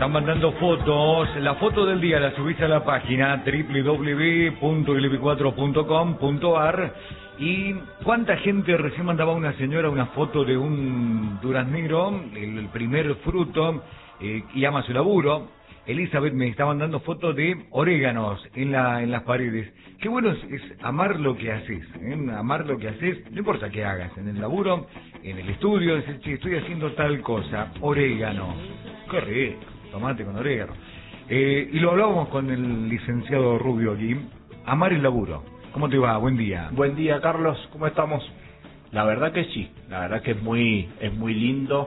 Están mandando fotos. La foto del día la subiste a la página www.glb4.com.ar. ¿Y cuánta gente? Recién mandaba una señora una foto de un duraznero, el primer fruto, y ama su laburo. Elizabeth me está mandando fotos de oréganos en las paredes. Qué bueno es amar lo que haces, amar lo que haces, no importa qué hagas, en el laburo, en el estudio, decir, che, estoy haciendo tal cosa, orégano, qué rico, tomate con orégano. Y lo hablábamos con el licenciado Rubio aquí, amar el laburo. ¿Cómo te va? Buen día. Buen día, Carlos, ¿cómo estamos? La verdad que sí, la verdad que es muy lindo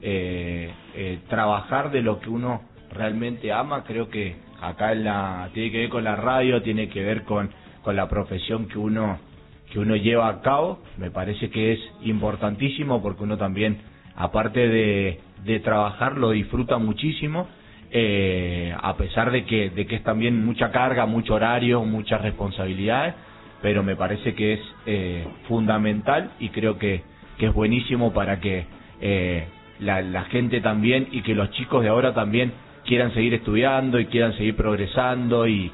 trabajar de lo que uno realmente ama. Creo que acá tiene que ver con la radio, tiene que ver con la profesión que uno lleva a cabo. Me parece que es importantísimo porque uno también, aparte de trabajar, lo disfruta muchísimo, a pesar de que es también mucha carga, mucho horario, muchas responsabilidades, pero me parece que es fundamental y creo que es buenísimo para que la gente también y que los chicos de ahora también quieran seguir estudiando y quieran seguir progresando y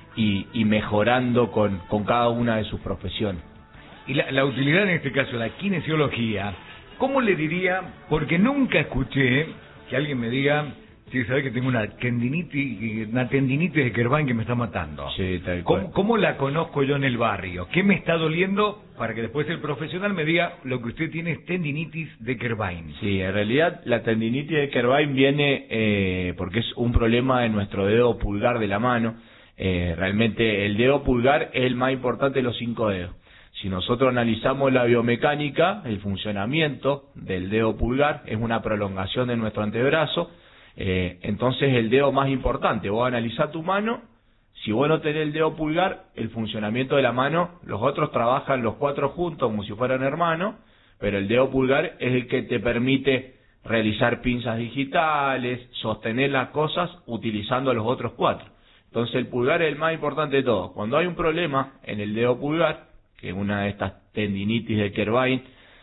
mejorando con cada una de sus profesiones. Y la utilidad en este caso, la kinesiología, ¿cómo le diría? Porque nunca escuché que alguien me diga, sí, sabes que tengo una tendinitis de Kerván que me está matando. Sí, tal cual. ¿Cómo la conozco yo en el barrio? ¿Qué me está doliendo? Para que después el profesional me diga, lo que usted tiene es tendinitis de Kerván. Sí, en realidad la tendinitis de Kerván viene porque es un problema de nuestro dedo pulgar de la mano. Realmente el dedo pulgar es el más importante de los 5 dedos. Si nosotros analizamos la biomecánica, el funcionamiento del dedo pulgar es una prolongación de nuestro antebrazo. Entonces el dedo más importante, vos analizás tu mano, si vos no tenés el dedo pulgar, el funcionamiento de la mano, los otros trabajan los 4 juntos como si fueran hermanos, pero el dedo pulgar es el que te permite realizar pinzas digitales, sostener las cosas utilizando los otros 4. Entonces el pulgar es el más importante de todo. Cuando hay un problema en el dedo pulgar, que es una de estas tendinitis de Kerván,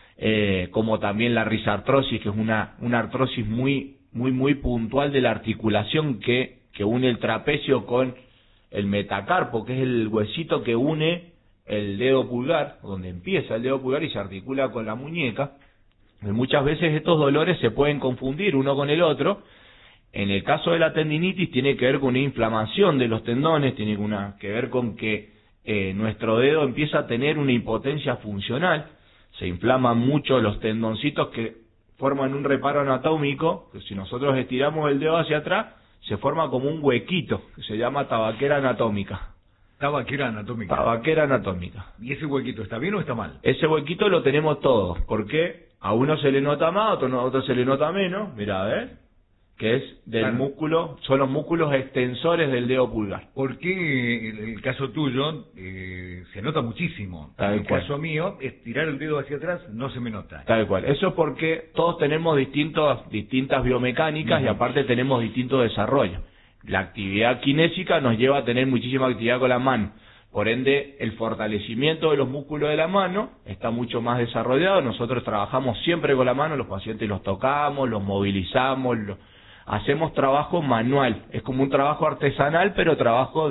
como también la risartrosis, que es una artrosis muy puntual de la articulación que une el trapecio con el metacarpo, que es el huesito que une el dedo pulgar, donde empieza el dedo pulgar y se articula con la muñeca. Muchas veces estos dolores se pueden confundir uno con el otro. En el caso de la tendinitis tiene que ver con una inflamación de los tendones, tiene que ver con que nuestro dedo empieza a tener una impotencia funcional, se inflaman mucho los tendoncitos que forman un reparo anatómico, que si nosotros estiramos el dedo hacia atrás, se forma como un huequito, que se llama tabaquera anatómica. Tabaquera anatómica. Tabaquera anatómica. ¿Y ese huequito está bien o está mal? Ese huequito lo tenemos todos, porque a uno se le nota más, a otro se le nota menos, mirá, que es del músculo, son los músculos extensores del dedo pulgar. Porque el caso tuyo se nota muchísimo. Tal el cual. Caso mío, estirar el dedo hacia atrás no se me nota. Tal cual. Eso es porque todos tenemos distintas biomecánicas y aparte tenemos distintos desarrollos. La actividad kinésica nos lleva a tener muchísima actividad con la mano. Por ende, el fortalecimiento de los músculos de la mano está mucho más desarrollado. Nosotros trabajamos siempre con la mano, los pacientes los tocamos, los movilizamos, hacemos trabajo manual. Es como un trabajo artesanal, pero trabajo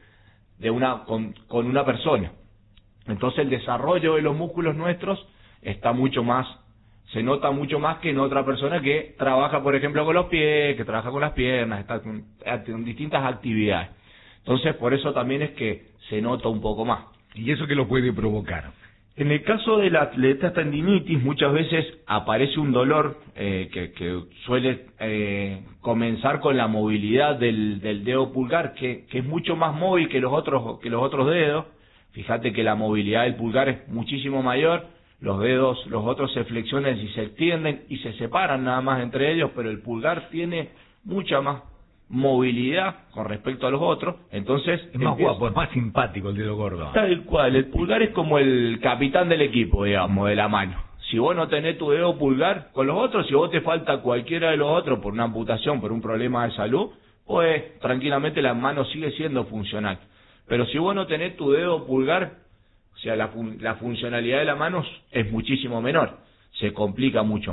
con una persona. Entonces el desarrollo de los músculos nuestros está mucho más, se nota mucho más que en otra persona que trabaja, por ejemplo, con los pies, que trabaja con las piernas, está en distintas actividades. Entonces por eso también es que se nota un poco más. ¿Y eso qué lo puede provocar? En el caso de esta tendinitis, muchas veces aparece un dolor que suele comenzar con la movilidad del dedo pulgar, que es mucho más móvil que los otros dedos. Fíjate que la movilidad del pulgar es muchísimo mayor, los otros se flexionan y se extienden y se separan nada más entre ellos, pero el pulgar tiene mucha más movilidad con respecto a los otros. Entonces es más guapo, es más simpático el dedo gordo. Tal cual, el pulgar es como el capitán del equipo, digamos, de la mano. Si vos no tenés tu dedo pulgar con los otros, si vos te falta cualquiera de los otros por una amputación, por un problema de salud, pues tranquilamente la mano sigue siendo funcional. Pero si vos no tenés tu dedo pulgar, o sea, la funcionalidad de la mano es muchísimo menor, se complica mucho más.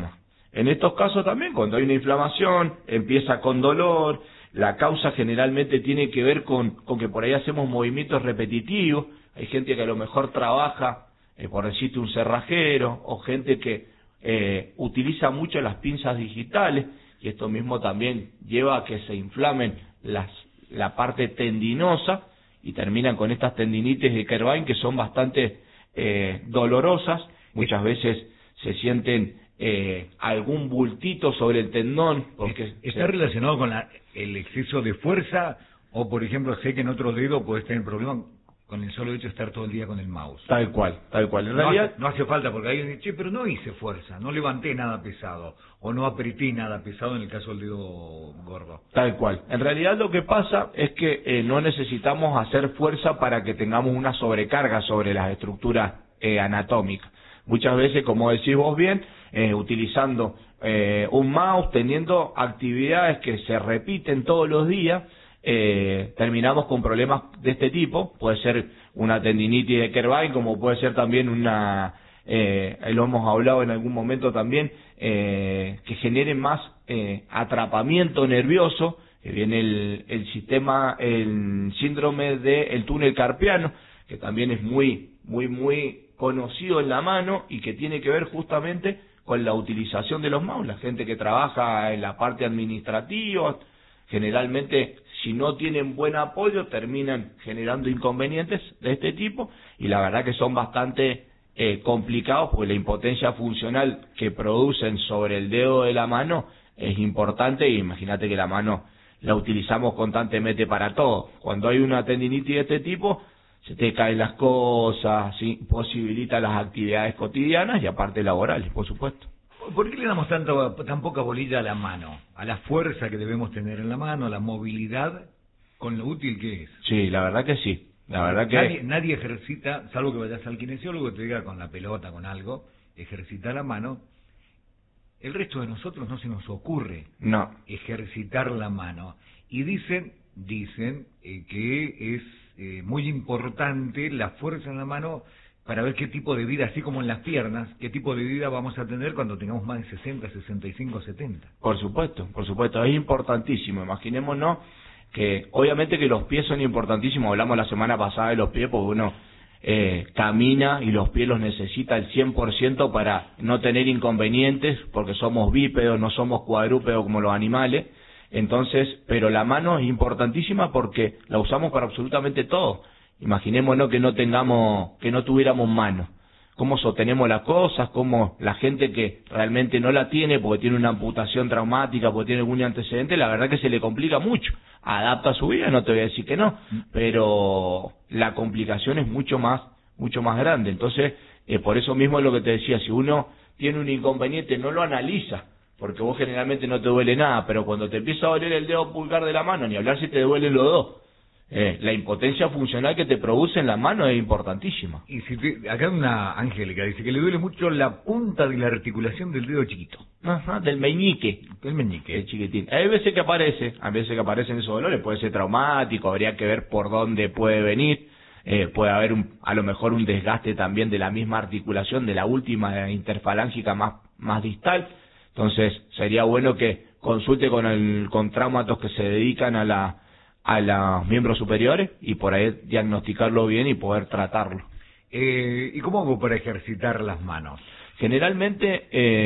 En estos casos también, cuando hay una inflamación, empieza con dolor, la causa generalmente tiene que ver con que por ahí hacemos movimientos repetitivos, hay gente que a lo mejor trabaja, por decirte, un cerrajero, o gente que utiliza mucho las pinzas digitales, y esto mismo también lleva a que se inflamen la parte tendinosa, y terminan con estas tendinitis de Kerbein que son bastante dolorosas. Muchas veces se sienten algún bultito sobre el tendón. Porque ¿Está relacionado con el exceso de fuerza? O, por ejemplo, sé que en otro dedo puedes tener problemas con el solo hecho de estar todo el día con el mouse. Tal cual. En realidad no hace falta, porque alguien dice, che, pero no hice fuerza, no levanté nada pesado, o no apreté nada pesado en el caso del dedo gordo. Tal cual. En realidad lo que pasa es que no necesitamos hacer fuerza para que tengamos una sobrecarga sobre las estructuras anatómicas. Muchas veces, como decís vos bien, utilizando un mouse, teniendo actividades que se repiten todos los días, terminamos con problemas de este tipo. Puede ser una tendinitis de Kerbein, como puede ser también lo hemos hablado en algún momento también, que genere más atrapamiento nervioso, que viene el síndrome del túnel carpiano, que también es muy conocido en la mano y que tiene que ver justamente con la utilización de los mouse. La gente que trabaja en la parte administrativa, generalmente, si no tienen buen apoyo, terminan generando inconvenientes de este tipo, y la verdad que son bastante complicados, porque la impotencia funcional que producen sobre el dedo de la mano es importante, y imagínate que la mano la utilizamos constantemente para todo. Cuando hay una tendinitis de este tipo, se te caen las cosas, ¿sí? Posibilita las actividades cotidianas y aparte laborales, por supuesto. ¿Por qué le damos tan poca bolilla a la mano? A la fuerza que debemos tener en la mano, a la movilidad, con lo útil que es. Sí, la verdad que sí. La verdad que nadie ejercita, salvo que vayas al kinesiólogo y te diga con la pelota, con algo, ejercita la mano. El resto de nosotros no se nos ocurre ejercitar la mano. Y dicen que es muy importante la fuerza en la mano para ver qué tipo de vida, así como en las piernas, qué tipo de vida vamos a tener cuando tengamos más de 60, 65, 70. Por supuesto, es importantísimo. Imaginémonos que obviamente que los pies son importantísimos. Hablamos la semana pasada de los pies, porque uno camina y los pies los necesita al 100% para no tener inconvenientes, porque somos bípedos, no somos cuadrúpedos como los animales. Entonces, pero la mano es importantísima porque la usamos para absolutamente todo. Imaginémonos que no tuviéramos mano. Cómo sostenemos las cosas, cómo la gente que realmente no la tiene porque tiene una amputación traumática, porque tiene algún antecedente, la verdad que se le complica mucho. Adapta su vida, no te voy a decir que no, pero la complicación es mucho más grande. Entonces, por eso mismo es lo que te decía, si uno tiene un inconveniente, no lo analiza, porque vos generalmente no te duele nada, pero cuando te empieza a doler el dedo pulgar de la mano, ni hablar si te duelen los dos, la impotencia funcional que te produce en la mano es importantísima. Y acá hay una Angélica, dice que le duele mucho la punta de la articulación del dedo chiquito. Ajá, del meñique. El chiquitín. Hay veces que aparecen esos dolores, puede ser traumático, habría que ver por dónde puede venir. Puede haber a lo mejor un desgaste también de la misma articulación, de la última interfalángica más distal. Entonces sería bueno que consulte con traumatos que se dedican a los miembros superiores y por ahí diagnosticarlo bien y poder tratarlo. ¿Y cómo hago para ejercitar las manos? Generalmente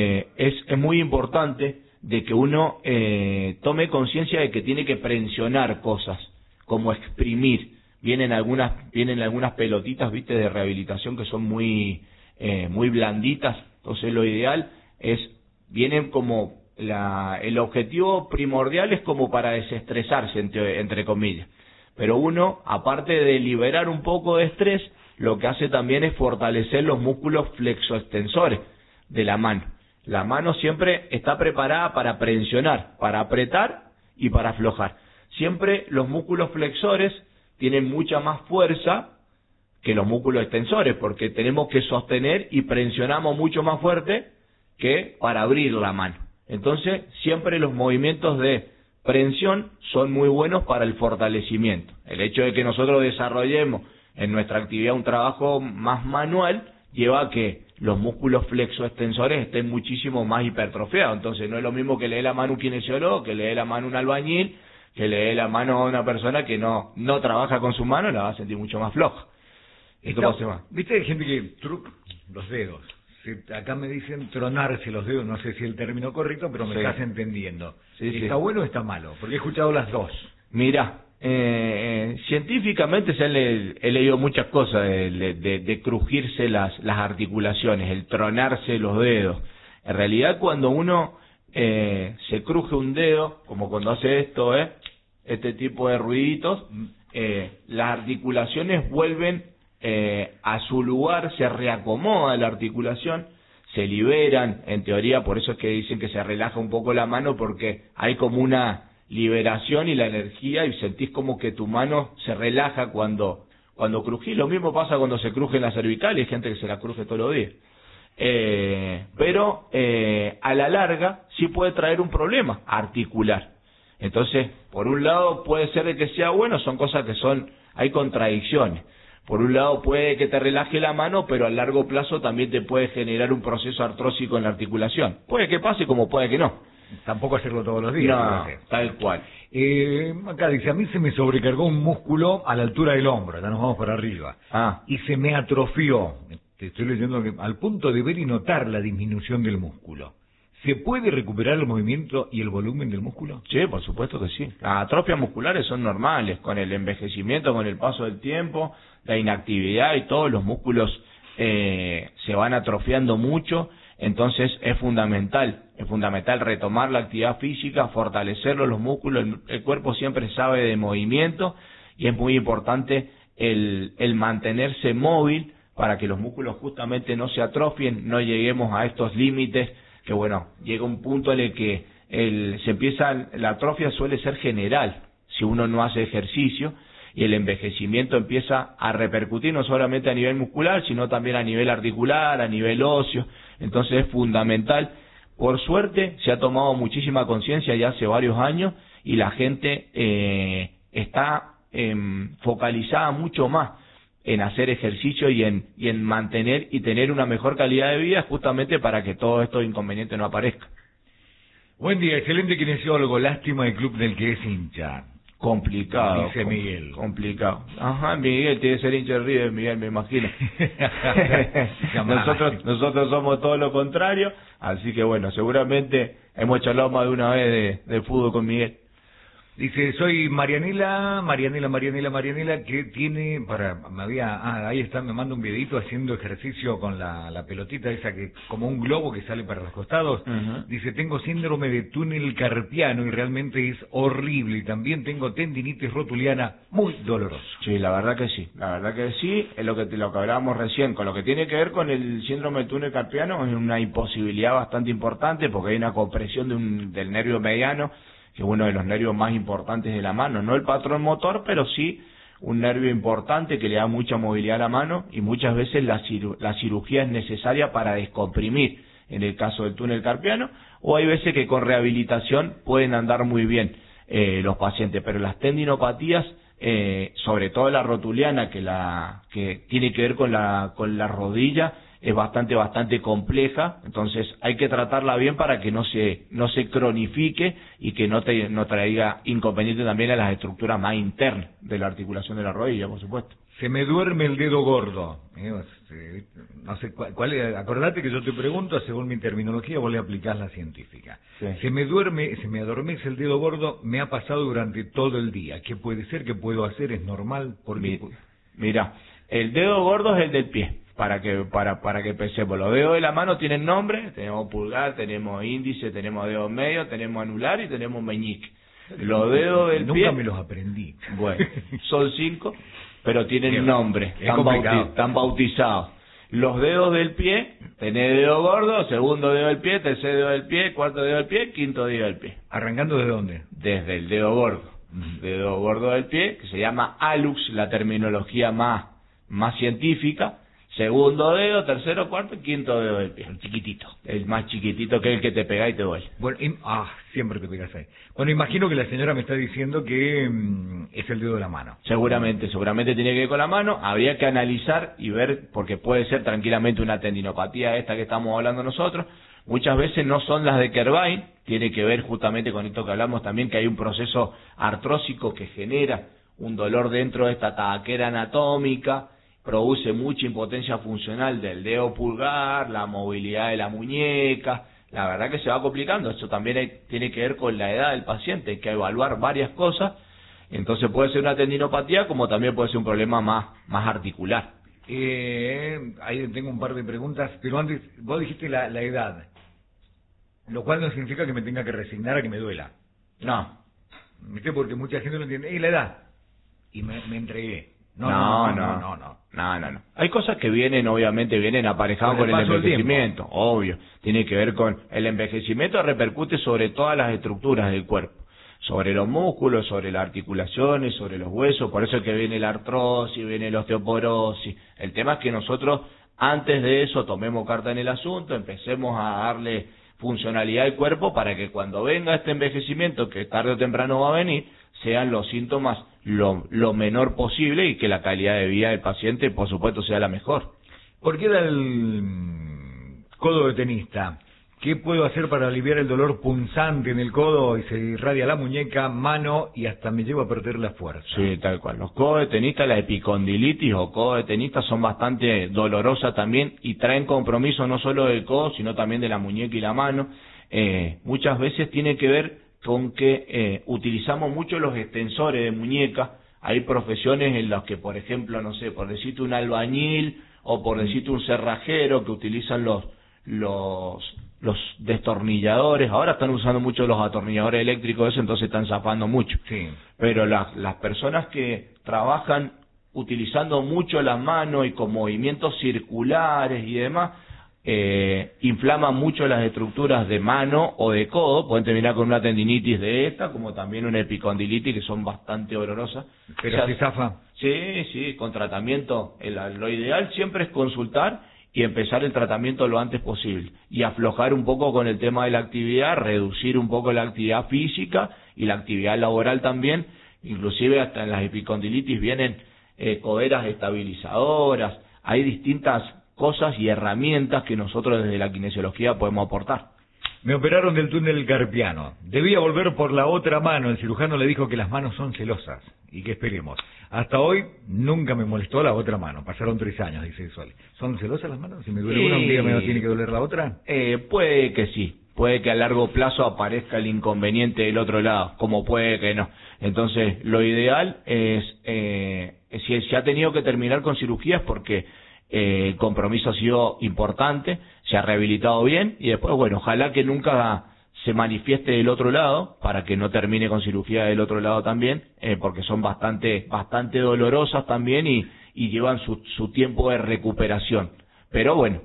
es muy importante de que uno tome conciencia de que tiene que presionar cosas, como exprimir. Vienen algunas pelotitas, viste, de rehabilitación que son muy blanditas. Entonces lo ideal vienen como el objetivo primordial es como para desestresarse, entre comillas. Pero uno, aparte de liberar un poco de estrés, lo que hace también es fortalecer los músculos flexoextensores de la mano. La mano siempre está preparada para presionar, para apretar y para aflojar. Siempre los músculos flexores tienen mucha más fuerza que los músculos extensores, porque tenemos que sostener y presionamos mucho más fuerte que para abrir la mano. Entonces, siempre los movimientos de prensión son muy buenos para el fortalecimiento. El hecho de que nosotros desarrollemos en nuestra actividad un trabajo más manual lleva a que los músculos flexoextensores estén muchísimo más hipertrofiados. Entonces no es lo mismo que le dé la mano a un kinesiólogo, que le dé la mano a un albañil, que le dé la mano a una persona que no trabaja con su mano, la va a sentir mucho más floja. ¿Viste? Hay gente que los dedos. Acá me dicen tronarse los dedos, no sé si es el término correcto, pero me estás entendiendo. ¿Está bueno o está malo? Porque he escuchado las dos. Mira, científicamente he leído muchas cosas de crujirse las articulaciones, el tronarse los dedos. En realidad, cuando uno se cruje un dedo, como cuando hace esto, este tipo de ruiditos, las articulaciones vuelven a su lugar, se reacomoda la articulación, se liberan, en teoría, por eso es que dicen que se relaja un poco la mano, porque hay como una liberación y la energía, y sentís como que tu mano se relaja cuando crujís. Lo mismo pasa cuando se crujen las cervicales, hay gente que se la cruje todos los días. Pero a la larga sí puede traer un problema articular. Entonces, por un lado puede ser de que sea bueno, son cosas que hay contradicciones. Por un lado puede que te relaje la mano, pero a largo plazo también te puede generar un proceso artrósico en la articulación. Puede que pase como puede que no. Tampoco hacerlo todos los días. No, tal cual. Acá dice, a mí se me sobrecargó un músculo a la altura del hombro, ya nos vamos para arriba, y se me atrofió, te estoy leyendo, al punto de ver y notar la disminución del músculo. ¿Se puede recuperar el movimiento y el volumen del músculo? Sí, por supuesto que sí. Las atrofias musculares son normales, con el envejecimiento, con el paso del tiempo, la inactividad y todos los músculos se van atrofiando mucho. Entonces es fundamental retomar la actividad física, fortalecerlo, los músculos. El cuerpo siempre sabe de movimiento y es muy importante el mantenerse móvil para que los músculos justamente no se atrofien, no lleguemos a estos límites que llega un punto en el que la atrofia suele ser general si uno no hace ejercicio, y el envejecimiento empieza a repercutir no solamente a nivel muscular, sino también a nivel articular, a nivel óseo. Entonces es fundamental. Por suerte se ha tomado muchísima conciencia ya hace varios años, y la gente está focalizada mucho más en hacer ejercicio y en mantener y tener una mejor calidad de vida, justamente para que todos estos inconvenientes no aparezcan. Buen día, excelente kinesiólogo, lástima el club del que es hincha. Complicado. Dice Miguel. Complicado. Ajá, Miguel tiene que ser hincha de River, Miguel, me imagino. nosotros somos todo lo contrario, así que seguramente hemos charlado más de una vez de fútbol con Miguel. Dice, soy Marianela, que tiene ahí está, me manda un videito haciendo ejercicio con la pelotita esa que como un globo que sale para los costados. Dice, tengo síndrome de túnel carpiano y realmente es horrible, y también tengo tendinitis rotuliana muy doloroso. Sí, la verdad que sí, es lo que hablábamos recién, con lo que tiene que ver con el síndrome de túnel carpiano. Es una imposibilidad bastante importante porque hay una compresión del nervio mediano, que es uno de los nervios más importantes de la mano, no el patrón motor, pero sí un nervio importante que le da mucha movilidad a la mano, y muchas veces la cirugía es necesaria para descomprimir, en el caso del túnel carpiano, o hay veces que con rehabilitación pueden andar muy bien los pacientes, pero las tendinopatías, sobre todo la rotuliana, que tiene que ver con la rodilla, es bastante compleja. Entonces hay que tratarla bien para que no se cronifique y que no traiga inconveniente también a las estructuras más internas de la articulación de la rodilla, por supuesto. Se me duerme el dedo gordo. No sé cuál es, acordate que yo te pregunto según mi terminología, vos le aplicás la científica. Sí. Se me adormece el dedo gordo, me ha pasado durante todo el día. ¿Qué puede ser? ¿Qué puedo hacer? ¿Es normal? Mira, el dedo gordo es el del pie. Para que pensemos, los dedos de la mano tienen nombre, tenemos pulgar, tenemos índice, tenemos dedo medio, tenemos anular y tenemos meñique. Los dedos del pie... Nunca me los aprendí. Bueno, son 5, pero tienen nombre, están bautizados. Los dedos del pie, tenés dedo gordo, segundo dedo del pie, tercer dedo del pie, cuarto dedo del pie, quinto dedo del pie. ¿Arrancando de dónde? Desde el dedo gordo. Dedo gordo del pie, que se llama hallux, la terminología más científica. segundo dedo, tercero, cuarto y quinto dedo del pie, el chiquitito, el más chiquitito que es el que te pega y te duele. Bueno, siempre te pegas ahí. Bueno, imagino que la señora me está diciendo que es el dedo de la mano. Seguramente tiene que ver con la mano, habría que analizar y ver, porque puede ser tranquilamente una tendinopatía esta que estamos hablando nosotros, muchas veces no son las de Kervain, tiene que ver justamente con esto que hablamos también, que hay un proceso artrósico que genera un dolor dentro de esta tabaquera anatómica, produce mucha impotencia funcional del dedo pulgar, la movilidad de la muñeca, la verdad que se va complicando, eso también tiene que ver con la edad del paciente, hay que evaluar varias cosas, entonces puede ser una tendinopatía como también puede ser un problema más articular. Ahí tengo un par de preguntas, pero antes, vos dijiste la edad, lo cual no significa que me tenga que resignar a que me duela. No. ¿Viste? Porque mucha gente no entiende, la edad, y me entregué. No. Hay cosas que vienen aparejadas con el envejecimiento, obvio. Tiene que ver con el envejecimiento, repercute sobre todas las estructuras del cuerpo, sobre los músculos, sobre las articulaciones, sobre los huesos, por eso es que viene la artrosis, viene la osteoporosis. El tema es que nosotros, antes de eso, tomemos carta en el asunto, empecemos a darle funcionalidad al cuerpo para que cuando venga este envejecimiento, que tarde o temprano va a venir, sean los síntomas lo menor posible y que la calidad de vida del paciente, por supuesto, sea la mejor. ¿Por qué era el codo de tenista? ¿Qué puedo hacer para aliviar el dolor punzante en el codo y se irradia la muñeca, mano y hasta me lleva a perder la fuerza? Sí, tal cual. Los codos de tenista, la epicondilitis o codos de tenista son bastante dolorosas también y traen compromiso no solo del codo, sino también de la muñeca y la mano. Muchas veces tiene que ver con que utilizamos mucho los extensores de muñeca. Hay profesiones en las que, por ejemplo, no sé, por decirte un albañil o por decirte un cerrajero que utilizan los destornilladores, ahora están usando mucho los atornilladores eléctricos, eso, entonces están zafando mucho. Sí. Pero las personas que trabajan utilizando mucho las manos y con movimientos circulares y demás, inflaman mucho las estructuras de mano o de codo, pueden terminar con una tendinitis de esta, como también una epicondilitis, que son bastante dolorosas. ¿Pero se zafa? Sí, con tratamiento. Lo ideal siempre es consultar y empezar el tratamiento lo antes posible, y aflojar un poco con el tema de la actividad, reducir un poco la actividad física y la actividad laboral también, inclusive hasta en las epicondilitis vienen coderas estabilizadoras, hay distintas cosas y herramientas que nosotros desde la kinesiología podemos aportar. Me operaron del túnel carpiano. Debía volver por la otra mano. El cirujano le dijo que las manos son celosas y que esperemos. Hasta hoy nunca me molestó la otra mano. Pasaron 3 años, dice Sol. ¿Son celosas las manos? Si me duele una, un día me tiene que doler la otra. Puede que sí. Puede que a largo plazo aparezca el inconveniente del otro lado, como puede que no. Entonces, lo ideal es, si se ha tenido que terminar con cirugías porque el compromiso ha sido importante, se ha rehabilitado bien y después, bueno, ojalá que nunca se manifieste del otro lado para que no termine con cirugía del otro lado también, porque son bastante dolorosas también y llevan su tiempo de recuperación. Pero bueno,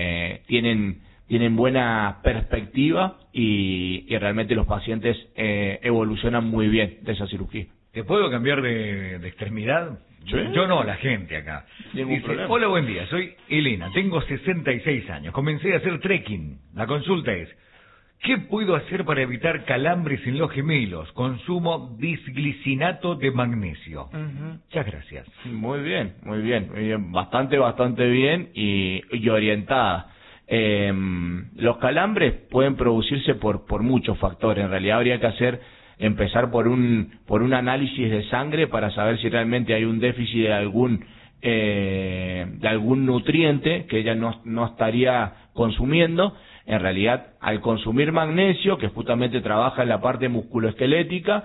tienen buena perspectiva y realmente los pacientes evolucionan muy bien de esa cirugía. ¿Te puedo cambiar de extremidad? ¿Sí? Yo no, la gente acá. Ningún problema. Hola, buen día, soy Elena, tengo 66 años, comencé a hacer trekking. La consulta es, ¿qué puedo hacer para evitar calambres en los gemelos? Consumo bisglicinato de magnesio. Muchas gracias. Muy bien. Bastante bien y orientada. Los calambres pueden producirse por muchos factores. En realidad habría que empezar por un análisis de sangre para saber si realmente hay un déficit de algún nutriente que ella no estaría consumiendo. En realidad, al consumir magnesio, que justamente trabaja en la parte musculoesquelética,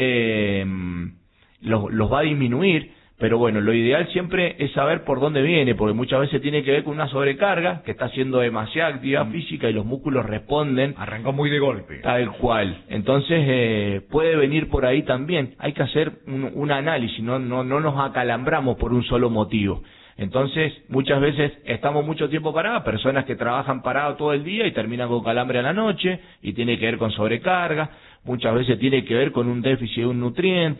los va a disminuir. Pero bueno, lo ideal siempre es saber por dónde viene, porque muchas veces tiene que ver con una sobrecarga, que está haciendo demasiada actividad física y los músculos responden. Arrancó muy de golpe. Tal cual. Entonces, puede venir por ahí también. Hay que hacer un análisis, no nos acalambramos por un solo motivo. Entonces, muchas veces estamos mucho tiempo parados, personas que trabajan parados todo el día y terminan con calambre a la noche, y tiene que ver con sobrecarga, muchas veces tiene que ver con un déficit de un nutriente.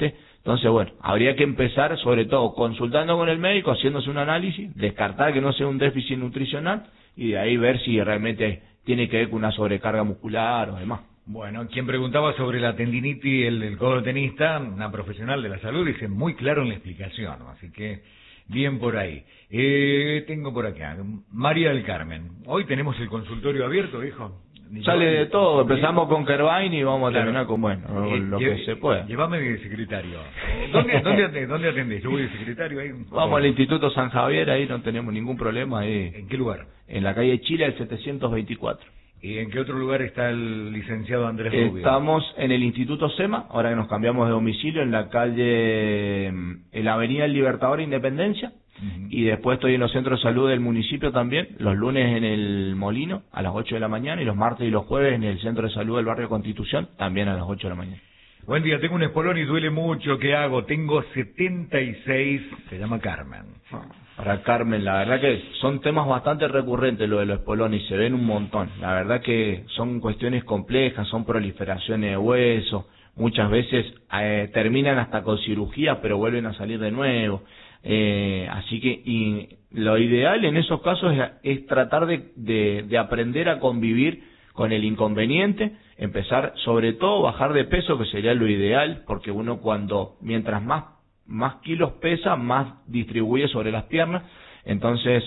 Entonces, bueno, habría que empezar sobre todo consultando con el médico, haciéndose un análisis, descartar que no sea un déficit nutricional y de ahí ver si realmente tiene que ver con una sobrecarga muscular o demás. Bueno, quien preguntaba sobre la tendinitis, el codo tenista, una profesional de la salud, dice muy claro en la explicación, ¿no? Así que bien por ahí. Tengo por acá, María del Carmen. Hoy tenemos el consultorio abierto, hijo. Sale de todo, empezamos con Kervain y vamos a terminar con, bueno, lo que se pueda. Llévame de secretario. ¿Dónde atendés? Yo voy de secretario ahí. Vamos al Instituto San Javier, ahí no tenemos ningún problema. Ahí. ¿En qué lugar? En la calle Chile, el 724. ¿Y en qué otro lugar está el licenciado Andrés Rubio? Estamos en el Instituto SEMA, ahora que nos cambiamos de domicilio, en la calle, en la Avenida del Libertador Independencia. Y después estoy en los centros de salud del municipio también, los lunes en el Molino a las 8 de la mañana y los martes y los jueves en el centro de salud del barrio Constitución también a las 8 de la mañana. Buen día, tengo un espolón y duele mucho, ¿qué hago? Tengo 76, se llama Carmen. Para Carmen, la verdad que son temas bastante recurrentes lo de los espolones y se ven un montón. La verdad que son cuestiones complejas, son proliferaciones de huesos, muchas veces terminan hasta con cirugía pero vuelven a salir de nuevo. Así que y lo ideal en esos casos es tratar de aprender a convivir con el inconveniente, empezar sobre todo bajar de peso, que sería lo ideal, porque uno mientras más kilos pesa, más distribuye sobre las piernas, entonces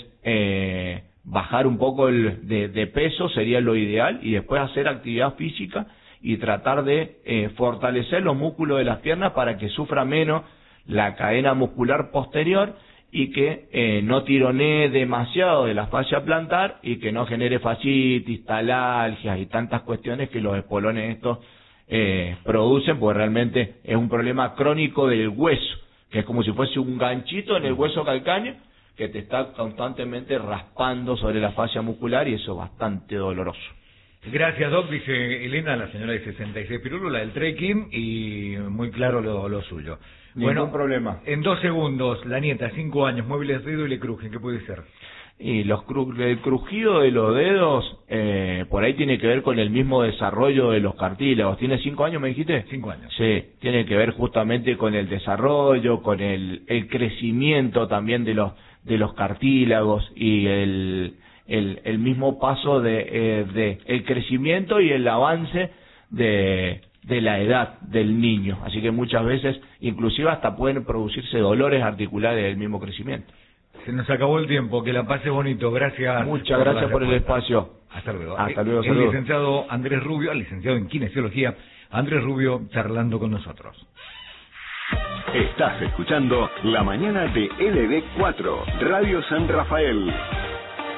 bajar un poco de peso sería lo ideal y después hacer actividad física y tratar de fortalecer los músculos de las piernas para que sufra menos la cadena muscular posterior y que no tironee demasiado de la fascia plantar y que no genere fascitis, talalgias y tantas cuestiones que los espolones estos producen, porque realmente es un problema crónico del hueso, que es como si fuese un ganchito en el hueso calcáneo que te está constantemente raspando sobre la fascia muscular y eso es bastante doloroso. Gracias, Doc, dice Elena, la señora de 66 pirulos, la del trekking, y muy claro lo suyo. Ningún problema. En 2 segundos, la nieta, 5 años, mueve el dedo y le crujen, ¿qué puede ser? Y el crujido de los dedos, por ahí tiene que ver con el mismo desarrollo de los cartílagos. ¿Tiene 5 años, me dijiste? 5 años. Sí, tiene que ver justamente con el desarrollo, con el crecimiento también de los cartílagos y el mismo paso de el crecimiento y el avance de la edad del niño. Así que muchas veces, inclusive hasta pueden producirse dolores articulares del mismo crecimiento. Se nos acabó el tiempo, que la pase bonito, gracias. Muchas gracias por el espacio. Hasta luego. Hasta luego, el saludos. licenciado Andrés Rubio, licenciado en Kinesiología, Andrés Rubio, charlando con nosotros. Estás escuchando La Mañana de LD4, Radio San Rafael.